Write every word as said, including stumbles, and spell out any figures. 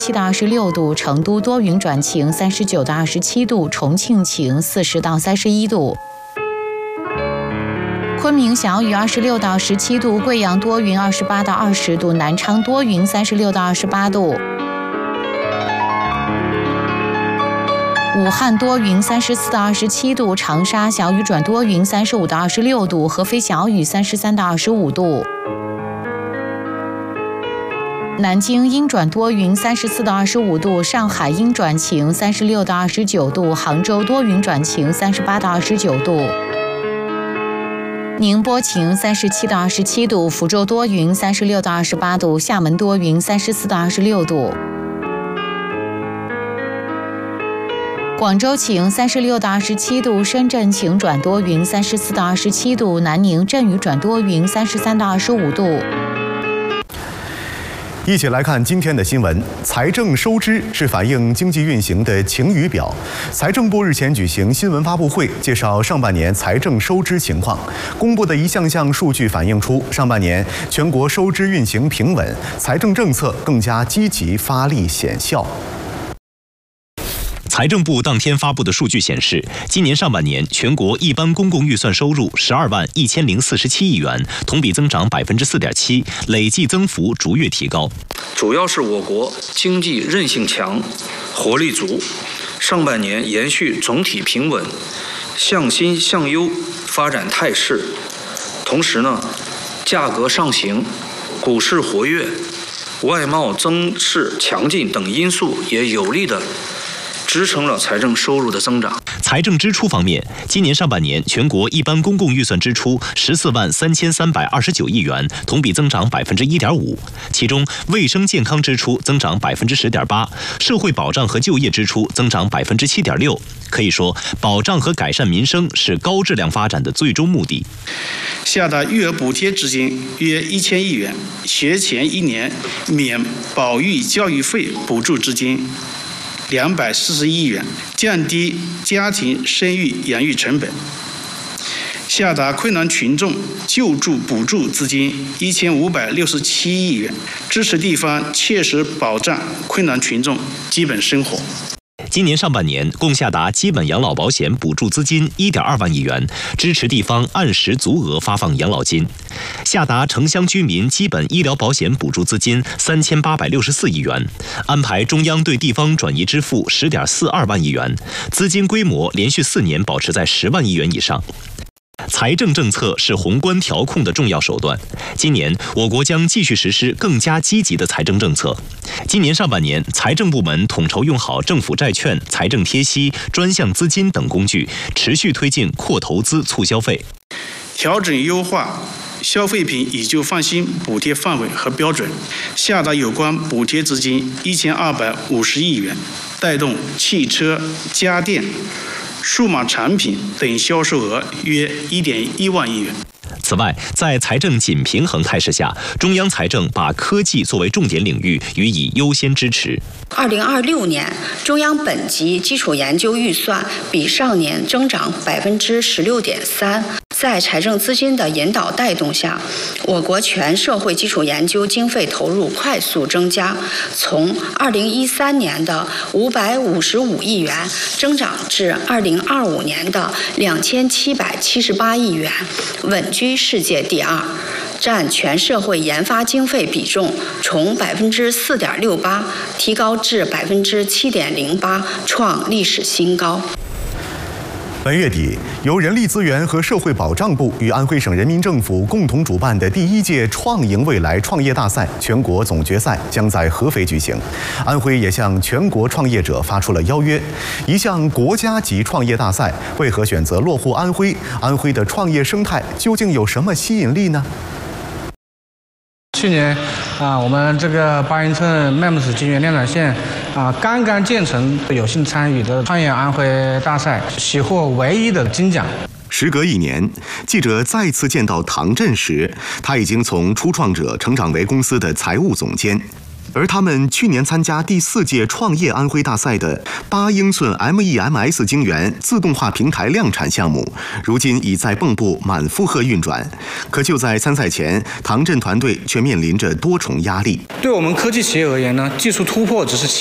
七到二十六度，成都多云转晴，三十九到二十七度，重庆晴，四十到三十一度。昆明小雨，二十六到十七度；贵阳多云，二十八到二十度；南昌多云，三十六到二十八度；武汉多云，三十四到二十七度；长沙小雨转多云，三十五到二十六度；合肥小雨，三十三到二十五度；南京阴转多云，三十四到二十五度；上海阴转晴，三十六到二十九度；杭州多云转晴，三十八到二十九度。宁波晴，三十七到二十七度；福州多云，三十六到二十八度；厦门多云，三十四到二十六度；广州晴，三十六到二十七度；深圳晴转多云，三十四到二十七度；南宁阵雨转多云，三十三到二十五度。 一起来看今天的新闻。财政收支是反映经济运行的晴雨表。财政部日前举行新闻发布会，介绍上半年财政收支情况。公布的一项项数据反映出，上半年全国收支运行平稳，财政政策更加积极发力显效。 财政部当天发布的数据显示，今年上半年全国一般公共预算收入十二万一千零四十七亿元，同比增长百分之四点七，累计增幅逐月提高。 主要是我国经济韧性强、活力足，上半年延续总体平稳、向新向优发展态势。同时呢，价格上行、股市活跃、外贸增势强劲等因素也有力的支撑了财政收入的增长。 财政支出方面，今年上半年全国一般公共预算支出十四万三千三百二十九亿元，同比增长百分之一点五。其中，卫生健康支出增长百分之十点八，社会保障和就业支出增长百分之七点六。可以说，保障和改善民生是高质量发展的最终目的。 下达育儿补贴资金约一千亿元，学前一年免保育教育费补助资金两百四十亿元，降低家庭生育养育成本。下达困难群众救助补助资金一千五百六十七亿元，支持地方切实保障困难群众基本生活。 今年上半年共下达基本养老保险补助资金一点二万亿元，支持地方按时足额发放养老金；下达城乡居民基本医疗保险补助资金三千八百六十四亿元，安排中央对地方转移支付十点四二万亿元，资金规模连续四年保持在十万亿元以上。财政政策是宏观调控的重要手段。今年，我国将继续实施更加积极的财政政策。今年上半年，财政部门统筹用好政府债券、财政贴息、专项资金等工具，持续推进扩投资、促消费， 调整优化消费品以旧换新补贴范围和标准，下达有关补贴资金一千二百五十亿元，带动汽车、家电、数码产品等销售额约一点一万亿元。 此外，在财政紧平衡态势下，中央财政把科技作为重点领域予以优先支持。 二零二六年，中央本级基础研究预算比上年增长百分之十六点三。在财政资金的引导带动下，我国全社会基础研究经费投入快速增加，从二零一三年的五百五十五亿元增长至二零二五年的两千七百七十八亿元，稳居世界第二。占全社会研发经费比重从百分之四点六八提高至百分之七点零八，创历史新高。 本月底，由人力资源和社会保障部与安徽省人民政府共同主办的第一届创赢未来创业大赛全国总决赛将在合肥举行。安徽也向全国创业者发出了邀约。一项国家级创业大赛，为何选择落户安徽？安徽的创业生态究竟有什么吸引力呢？ 去年啊，我们这个巴音村麦木子金源量产线啊刚刚建成，有幸参与的创业安徽大赛，喜获唯一的金奖。 时隔一年，记者再次见到唐振时，他已经从初创者成长为公司的财务总监。 而他们去年参加第四届创业安徽大赛的八英寸 M E M S 晶圆自动化平台量产项目，如今已在蚌埠满负荷运转。可就在参赛前，唐振团队却面临着多重压力。 对我们科技企业而言呢，技术突破只是